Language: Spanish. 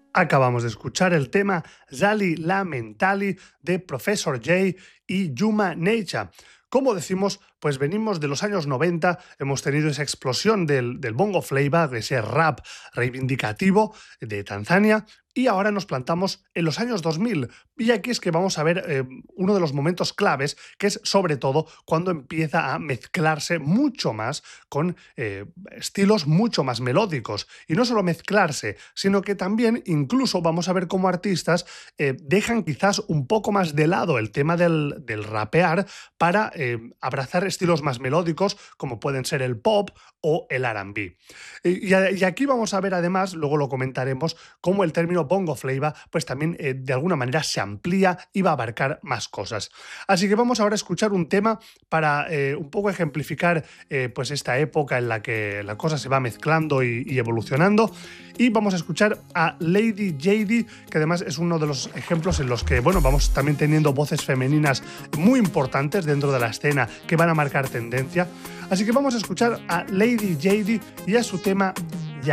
Acabamos de escuchar el tema Zali La Mentali de Professor J y Yuma Neicha. Como decimos, pues venimos de los años 90, hemos tenido esa explosión del bongo flava, de ese rap reivindicativo de Tanzania, y ahora nos plantamos en los años 2000. Y aquí es que vamos a ver uno de los momentos claves, que es sobre todo cuando empieza a mezclarse mucho más con estilos mucho más melódicos. Y no solo mezclarse, sino que también incluso vamos a ver cómo artistas dejan quizás un poco más de lado el tema del rapear para abrazar estilos más melódicos como pueden ser el pop o el R&B. Y aquí vamos a ver además, luego lo comentaremos, cómo el término bongo flava pues también de alguna manera se amplía y va a abarcar más cosas. Así que vamos ahora a escuchar un tema para un poco ejemplificar pues esta época en la que la cosa se va mezclando y evolucionando, y vamos a escuchar a Lady JD, que además es uno de los ejemplos en los que, bueno, vamos también teniendo voces femeninas muy importantes dentro de la escena que van a marcar tendencia. Así que vamos a escuchar a Lady JD y a su tema